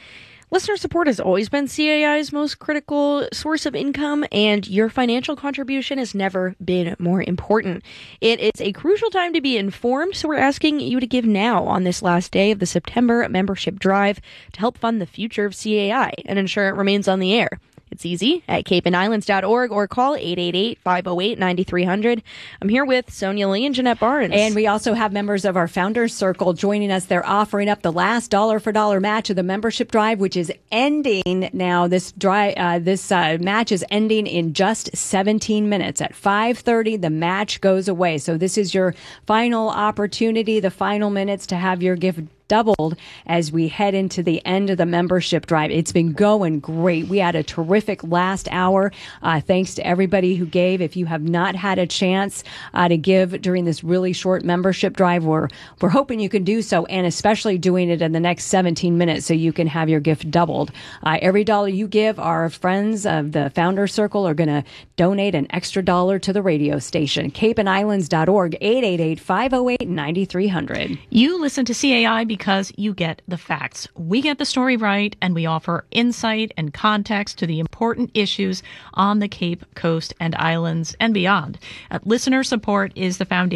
Listener support has always been CAI's most critical source of income, and your financial contribution has never been more important. It is a crucial time to be informed, so we're asking you to give now on this last day of the September membership drive to help fund the future of CAI and ensure it remains on the air. It's easy at capeandislands.org or call 888-508-9300. I'm here with Sonia Lee and Jeanette Barnes. And we also have members of our Founders Circle joining us. They're offering up the last dollar for dollar match of the membership drive, which is ending now. This match is ending in just 17 minutes. At 5:30, the match goes away. So this is your final opportunity, the final minutes to have your gift doubled as we head into the end of the membership drive. It's been going great. We had a terrific last hour. Thanks to everybody who gave. If you have not had a chance to give during this really short membership drive, we're hoping you can do so, and especially doing it in the next 17 minutes so you can have your gift doubled. Every dollar you give, our friends of the Founders Circle are going to donate an extra dollar to the radio station. capeandislands.org, 888-508-9300. You listen to CAI because you get the facts. We get the story right, and we offer insight and context to the important issues on the Cape Coast and Islands and beyond. Listener support is the foundation